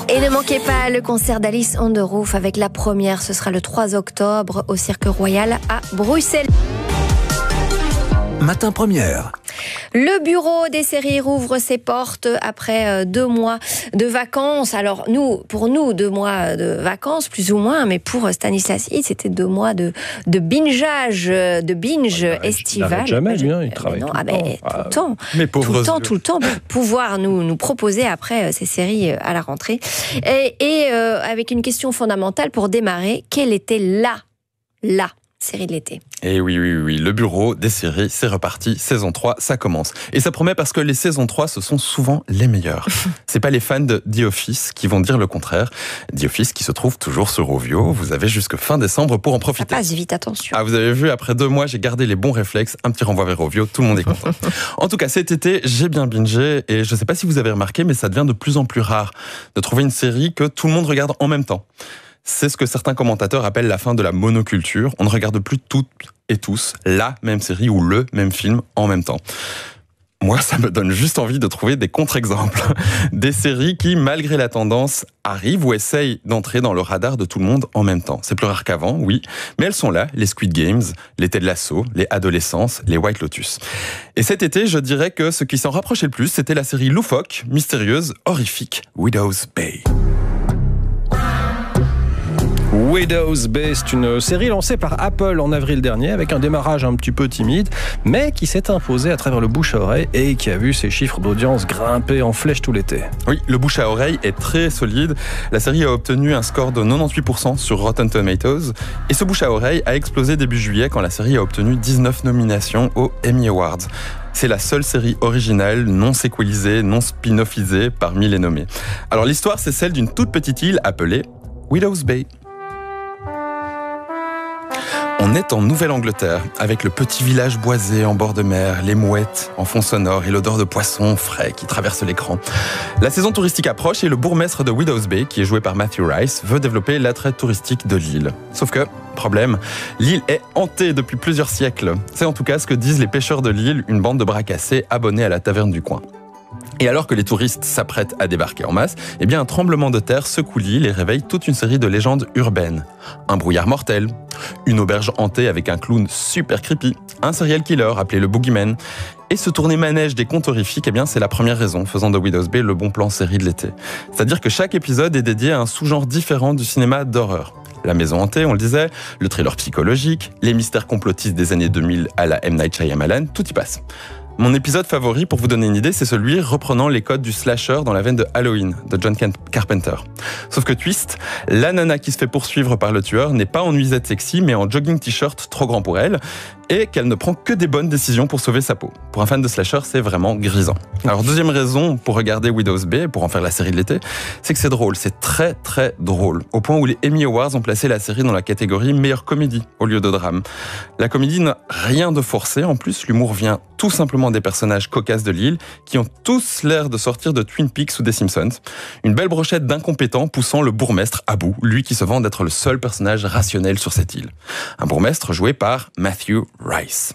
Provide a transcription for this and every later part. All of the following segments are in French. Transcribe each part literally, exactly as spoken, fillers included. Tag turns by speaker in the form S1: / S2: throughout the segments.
S1: humour. Et ne manquez pas le concert d'Alice on the Roof avec la première. Ce sera le trois octobre au Cirque Royal à Bruxelles.
S2: Matin Première.
S1: Le bureau des séries rouvre ses portes après deux mois de vacances. Alors nous, pour nous, deux mois de vacances, plus ou moins, mais pour Stanislas, c'était deux mois de, de bingeage, de binge
S3: ouais,
S1: estival.
S3: Il n'arrête jamais, lui, hein, il travaille
S1: non,
S3: tout,
S1: ah
S3: le
S1: ben,
S3: temps.
S1: tout le temps.
S3: Mais
S1: tout le temps,
S3: yeux.
S1: tout le temps, pour pouvoir nous, nous proposer après ces séries à la rentrée. Et, et euh, avec une question fondamentale pour démarrer, quelle était la, la série de l'été?
S4: Et oui, oui, oui, le bureau des séries, c'est reparti, saison trois, ça commence. Et ça promet parce que les saisons trois, ce sont souvent les meilleures. C'est pas les fans de The Office qui vont dire le contraire. The Office qui se trouve toujours sur Rovio, vous avez jusque fin décembre pour en profiter.
S1: Ça passe vite, attention.
S4: Ah, vous avez vu, après deux mois, j'ai gardé les bons réflexes, un petit renvoi vers Rovio, tout le monde est content. En tout cas, cet été, j'ai bien bingé, et je sais pas si vous avez remarqué, mais ça devient de plus en plus rare de trouver une série que tout le monde regarde en même temps. C'est ce que certains commentateurs appellent la fin de la monoculture. On ne regarde plus toutes et tous la même série ou le même film en même temps. Moi, ça me donne juste envie de trouver des contre-exemples. Des séries qui, malgré la tendance, arrivent ou essayent d'entrer dans le radar de tout le monde en même temps. C'est plus rare qu'avant, oui, mais elles sont là, les Squid Games, les Ted Lasso, les Adolescence, les White Lotus. Et cet été, je dirais que ce qui s'en rapprochait le plus, c'était la série loufoque, mystérieuse, horrifique, Widow's Bay.
S3: Widow's Bay, c'est une série lancée par Apple en avril dernier avec un démarrage un petit peu timide, mais qui s'est imposée à travers le bouche à oreille et qui a vu ses chiffres d'audience grimper en flèche tout l'été.
S4: Oui, le bouche à oreille est très solide. La série a obtenu un score de quatre-vingt-dix-huit pour cent sur Rotten Tomatoes. Et ce bouche à oreille a explosé début juillet quand la série a obtenu dix-neuf nominations aux Emmy Awards. C'est la seule série originale, non séquelisée, non spin-offisée parmi les nommés. Alors l'histoire, c'est celle d'une toute petite île appelée Widow's Bay. On est en Nouvelle-Angleterre, avec le petit village boisé en bord de mer, les mouettes en fond sonore et l'odeur de poisson frais qui traverse l'écran. La saison touristique approche et le bourgmestre de Widow's Bay, qui est joué par Matthew Rice, veut développer l'attrait touristique de l'île. Sauf que, problème, l'île est hantée depuis plusieurs siècles. C'est en tout cas ce que disent les pêcheurs de l'île, une bande de bras cassés abonnés à la taverne du coin. Et alors que les touristes s'apprêtent à débarquer en masse, eh bien un tremblement de terre secoue l'île et réveille toute une série de légendes urbaines. Un brouillard mortel, une auberge hantée avec un clown super creepy, un serial killer appelé le Boogeyman. Et ce tourné-manège des contes horrifiques, eh bien c'est la première raison faisant de Widow's Bay le bon plan série de l'été. C'est-à-dire que chaque épisode est dédié à un sous-genre différent du cinéma d'horreur. La maison hantée, on le disait, le thriller psychologique, les mystères complotistes des années deux mille à la M. Night Shyamalan, tout y passe. Mon épisode favori, pour vous donner une idée, c'est celui reprenant les codes du slasher dans la veine de Halloween, de John Carpenter. Sauf que twist, la nana qui se fait poursuivre par le tueur n'est pas en nuisette sexy, mais en jogging t-shirt trop grand pour elle, et qu'elle ne prend que des bonnes décisions pour sauver sa peau. Pour un fan de slasher, c'est vraiment grisant. Alors deuxième raison pour regarder Widow's Bay, pour en faire la série de l'été, c'est que c'est drôle, c'est très très drôle, au point où les Emmy Awards ont placé la série dans la catégorie meilleure comédie au lieu de drame. La comédie n'a rien de forcé, en plus l'humour vient tout simplement des personnages cocasses de l'île qui ont tous l'air de sortir de Twin Peaks ou des Simpsons. Une belle brochette d'incompétents poussant le bourgmestre à bout, lui qui se vante d'être le seul personnage rationnel sur cette île. Un bourgmestre joué par Matthew Rice.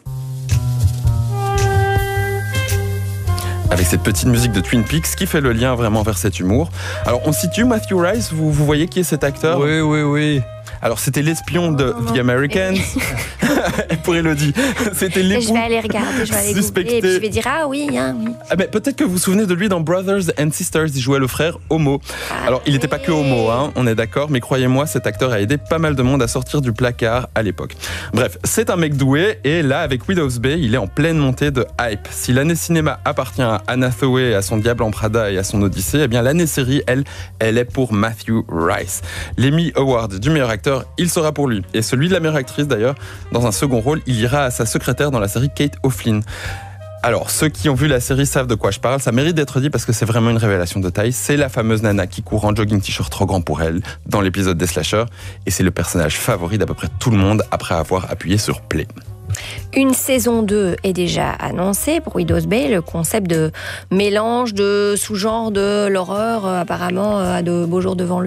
S4: Avec cette petite musique de Twin Peaks qui fait le lien vraiment vers cet humour. Alors on situe Matthew Rice, vous, vous voyez qui est cet acteur ?
S3: Oui, oui, oui.
S4: Alors c'était l'espion de oh, The Americans. Pour Elodie, c'était l'époux.
S1: Je vais aller regarder, je vais aller
S4: suspecté.
S1: Et puis je vais dire ah oui, hein, oui.
S4: Ah ben, peut-être que vous vous souvenez de lui dans Brothers and Sisters, il jouait le frère homo. Ah, Alors il n'était pas que homo, hein, on est d'accord, mais croyez-moi, cet acteur a aidé pas mal de monde à sortir du placard à l'époque. Bref, c'est un mec doué et là avec Widow's Bay, il est en pleine montée de hype. Si l'année cinéma appartient à Anna Hathaway, à son Diable en Prada et à son Odyssée, eh bien l'année série, elle, elle est pour Matthew Rice. L'Emmy Award du meilleur acteur, il sera pour lui. Et celui de la meilleure actrice d'ailleurs, dans un second rôle, il ira à sa secrétaire dans la série Kate O'Flynn. Alors, ceux qui ont vu la série savent de quoi je parle, ça mérite d'être dit parce que c'est vraiment une révélation de taille. C'est la fameuse nana qui court en jogging t-shirt trop grand pour elle dans l'épisode des slashers, et c'est le personnage favori d'à peu près tout le monde après avoir appuyé sur play.
S1: Une saison deux est déjà annoncée pour Widow's Bay. Le concept de mélange de sous-genres de l'horreur, apparemment, a de beaux jours devant lui.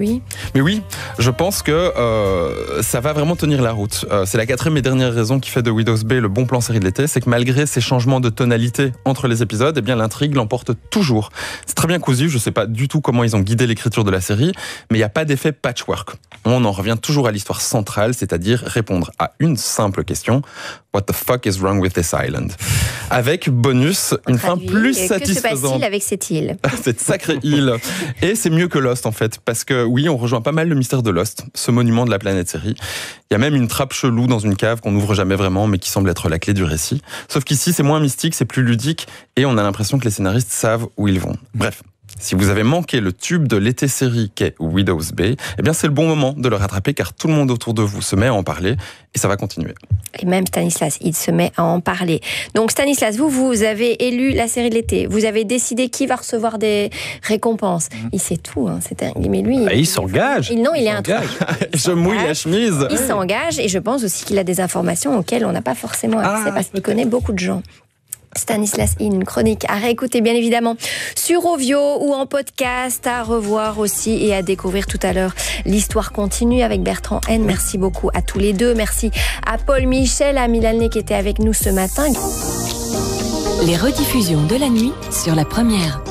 S4: Mais oui, je pense que euh, ça va vraiment tenir la route. Euh, c'est la quatrième et dernière raison qui fait de Widow's Bay le bon plan série de l'été, c'est que malgré ces changements de tonalité entre les épisodes, eh bien l'intrigue l'emporte toujours. C'est très bien cousu, je sais pas du tout comment ils ont guidé l'écriture de la série, mais il n'y a pas d'effet patchwork. On en revient toujours à l'histoire centrale, c'est-à-dire répondre à une simple question: What the fuck is wrong with this island? Avec bonus, une fin plus satisfaisante.
S1: Que se passe-t-il avec cette île?
S4: Cette sacrée île. Et c'est mieux que Lost en fait, parce que oui, on rejoint pas mal le mystère de Lost, ce monument de la planète série. Il y a même une trappe chelou dans une cave qu'on n'ouvre jamais vraiment, mais qui semble être la clé du récit. Sauf qu'ici, c'est moins mystique, c'est plus ludique, et on a l'impression que les scénaristes savent où ils vont. Bref. Si vous avez manqué le tube de l'été série qu'est Widow's Bay, eh bien c'est le bon moment de le rattraper car tout le monde autour de vous se met à en parler et ça va continuer.
S1: Et même Stanislas, il se met à en parler. Donc Stanislas, vous, vous avez élu la série de l'été. Vous avez décidé qui va recevoir des récompenses. Il sait tout, hein, c'est un... mais lui...
S3: Ah, il, il s'engage.
S1: Il, non, il, il est un truc.
S4: Je mouille la chemise.
S1: Il s'engage et je pense aussi qu'il a des informations auxquelles on n'a pas forcément accès ah, parce qu'il connaît beaucoup de gens. Stanislas, une chronique à réécouter bien évidemment sur Ovio ou en podcast, à revoir aussi et à découvrir tout à l'heure. L'histoire continue avec Bertrand N. Merci beaucoup à tous les deux. Merci à Paul Michel, à Milalné qui était avec nous ce matin.
S2: Les rediffusions de la nuit sur La Première.